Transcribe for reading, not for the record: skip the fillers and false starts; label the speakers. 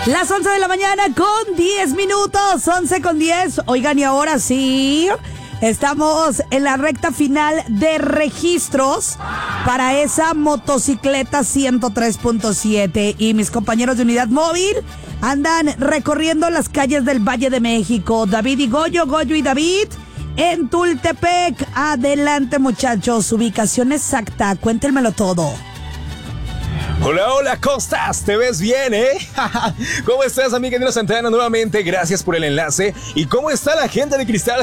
Speaker 1: Las 11 de la mañana con 10 minutos, 11 con 10. Oigan, y ahora sí, estamos en la recta final de registros para esa motocicleta 103.7. Y mis compañeros de Unidad Móvil andan recorriendo las calles del Valle de México. David y Goyo, Goyo y David en Tultepec. Adelante, muchachos, ubicación exacta, cuéntenmelo todo.
Speaker 2: Hola, hola, ¿cómo estás? ¿Te ves bien, ¿Cómo estás, amiga de la Santana? Nuevamente, gracias por el enlace. ¿Y cómo está la gente de Cristal